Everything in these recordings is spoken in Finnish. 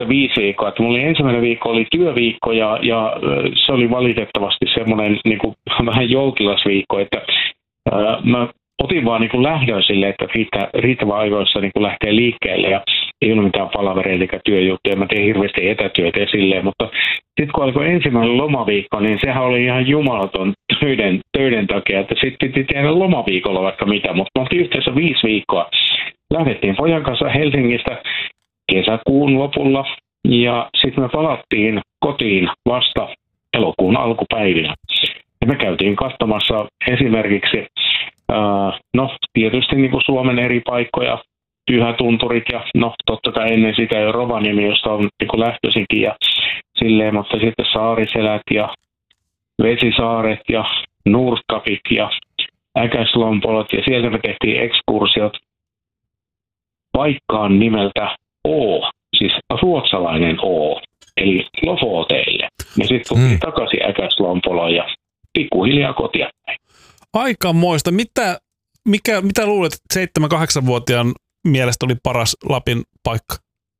5 viikkoa. Että mulla oli ensimmäinen viikko oli työviikko ja se oli valitettavasti semmoinen niin kuin vähän joukilasviikko, että mä otin vaan niin kuin lähdön sille, että riittävän ajoissa niin kuin lähtee liikkeelle ja ei ollut mitään palavereita eikä työjuttuja. Mä tein hirveästi etätyötä silleen, mutta sitten kun alkoi ensimmäinen lomaviikko, niin sehän oli ihan jumalaton töiden takia, että sitten piti tehdä lomaviikolla vaikka mitä, mutta me oltiin yhteensä 5 viikkoa. Lähdettiin pojan kanssa Helsingistä kesäkuun lopulla ja sitten me palattiin kotiin vasta elokuun alkupäivinä. Ja me käytiin katsomassa esimerkiksi, tietysti niin kuin Suomen eri paikkoja, Pyhätunturit ja totta kai ennen sitä jo Rovaniemi, josta on niin kuin lähtöisinkin ja silleen, mutta sitten Saariselät ja Vesisaaret ja Nurkkapit ja Äkäslompolot ja sieltä me tehtiin ekskursiot paikkaan nimeltä O, siis ruotsalainen O, eli Lofoteille. Ja sitten tultiin takaisin Äkäslompoloon ja pikkuhiljaa kotia. Aikamoista. Mitä luulet, että 7-8-vuotiaan mielestä oli paras Lapin paikka?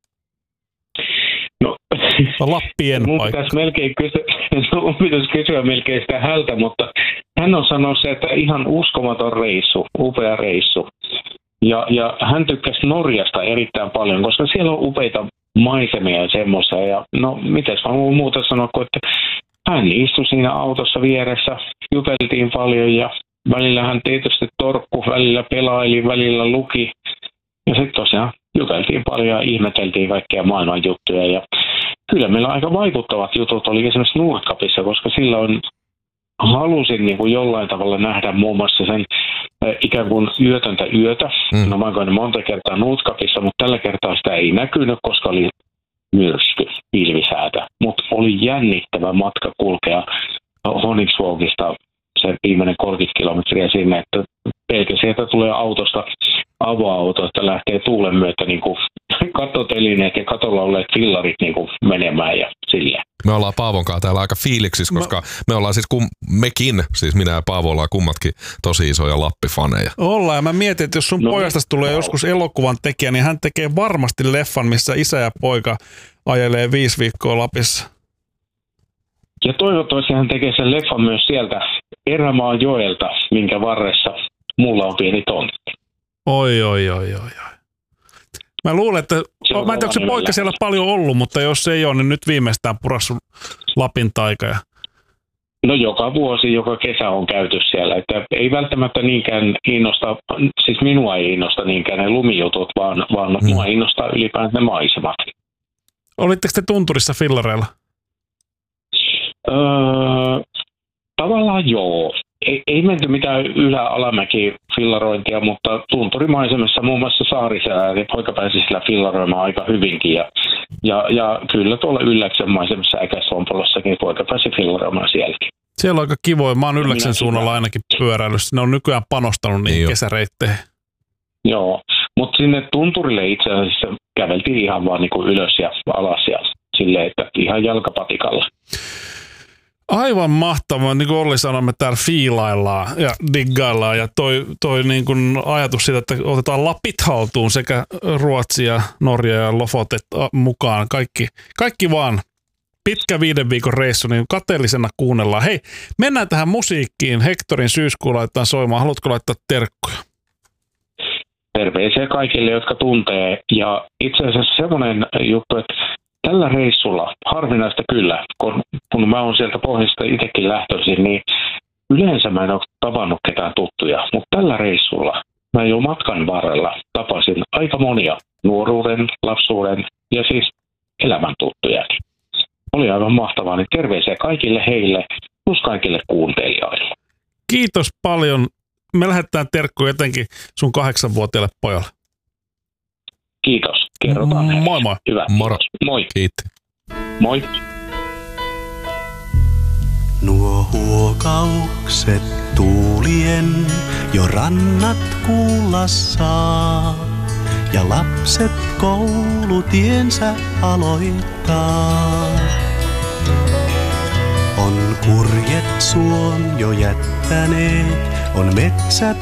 No, Lappien paikka. Mun pitäisi kysyä melkein sitä hältä, mutta hän on sanonut se, että ihan uskomaton reissu, upea reissu. Ja hän tykkäsi Norjasta erittäin paljon, koska siellä on upeita maisemia ja semmoisia. Ja no, mites mä voin muuta sanoa, kun että hän istui siinä autossa vieressä, juteltiin paljon ja välillä hän tietysti torkku, välillä pelaili, välillä luki. Ja sitten tosiaan juteltiin paljon ja ihmeteltiin kaikkia maailman juttuja. Ja kyllä meillä aika vaikuttavat jutut oli esimerkiksi Nurkkapissa, koska silloin halusin niin kuin jollain tavalla nähdä muun muassa sen ikään kuin yötöntä yötä. No mä oon käynyt monta kertaa Nurkkapissa, mutta tällä kertaa sitä ei näkynyt, koska oli myrsky, pilvisäätä. Mutta oli jännittävä matka kulkea Honningsvågista se viimeinen 30 kilometriä sinne, että pelkästään sieltä tulee autosta avoauto, että lähtee tuulen myötä niin kuin katotelineet ja katolla olleet fillarit niin kuin menemään ja silleen. Me ollaan Paavon kanssa täällä aika fiiliksissä, koska me ollaan siis siis minä ja Paavo ollaan kummatkin tosi isoja Lappi-faneja. Ollaan, ja mä mietin, että jos sun pojastasi tulee joskus elokuvan tekijä, niin hän tekee varmasti leffan, missä isä ja poika ajelee 5 viikkoa Lapissa. Ja toivottavasti hän tekee sen leffan myös sieltä Erämaan joelta, minkä varressa mulla on pieni tontti. Oi. Mä luulen, että mä en tiedä, onko se poika siellä paljon ollut, mutta jos ei ole, niin nyt viimeistään purassu Lapin taika. No joka vuosi, joka kesä on käyty siellä, että ei välttämättä niinkään innosta, siis minua ei innosta niinkään ne lumijutut, vaan mua innostaa ylipäänsä ne maisemat. Olitteko te tunturissa fillareilla? Tavallaan joo. Ei menty mitään ylä-alamäki fillarointia, mutta tunturimaisemassa muun muassa Saariselä, niin poika pääsi sillä fillaroimaan aika hyvinkin. Ja kyllä tuolla Ylläksen maisemassa Äkäslompolossakin poika pääsi fillaroimaan sielläkin. Siellä on aika kivoja. Mä oon Ylläksen suunnalla ainakin pyöräillyt. Ne on nykyään panostanut niihin kesäreitteihin. Joo, mutta sinne tunturille itse asiassa käveltiin ihan vaan niin kuin ylös ja alas ja silleen, että ihan jalkapatikalla. Aivan mahtavaa, niin kuin Olli sanoi, me täällä fiilaillaan ja diggaillaan ja toi niin kuin ajatus siitä, että otetaan Lapit haltuun sekä Ruotsi ja Norja ja Lofotet mukaan, kaikki vaan pitkä 5 viikon reissu, niin kateellisena kuunnellaan. Hei, mennään tähän musiikkiin. Hektorin Syyskuu laitetaan soimaan. Haluatko laittaa terkkuja? Terveisiä kaikille, jotka tuntee. Ja itse asiassa semmoinen juttu, että tällä reissulla, harvinaista kyllä, kun mä oon sieltä pohjasta itsekin lähtöisin, niin yleensä mä en ole tavannut ketään tuttuja, mutta tällä reissulla mä jo matkan varrella tapasin aika monia nuoruuden, lapsuuden ja siis elämän tuttujakin. Oli aivan mahtavaa, niin terveisiä kaikille heille, plus kaikille kuuntelijoille. Kiitos paljon. Me lähdetään terkkuja etenkin sun 8-vuotiaalle pojalle. Kiitos. Kerrotaan heille. Moi moi. Hyvä. Moro. Moi. Kiitti. Moi. Nuo huokaukset tuulien jo rannat kuulla saa. Ja lapset koulutiensä aloittaa. On kurjet suon jo jättäneet, on metsät